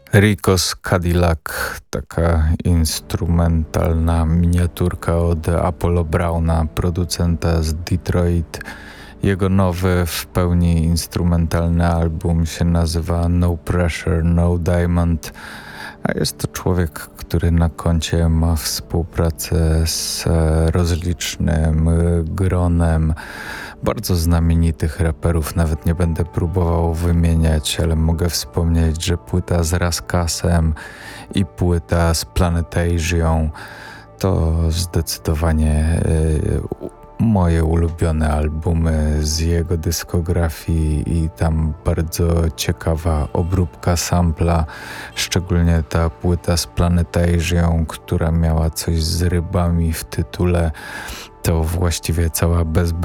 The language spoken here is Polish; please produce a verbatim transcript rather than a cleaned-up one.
Rico's Cadillac, taka instrumentalna miniaturka od Apollo Browna, producenta z Detroit. Jego nowy, w pełni instrumentalny album się nazywa No Pressure, No Diamond, a jest to człowiek, który na koncie ma współpracę z rozlicznym gronem bardzo znamienitych raperów. Nawet nie będę próbował wymieniać, ale mogę wspomnieć, że płyta z Raskasem i płyta z Planetasią to zdecydowanie moje ulubione albumy z jego dyskografii i tam bardzo ciekawa obróbka sampla, szczególnie ta płyta z Planetasią, która miała coś z rybami w tytule, to właściwie cała bez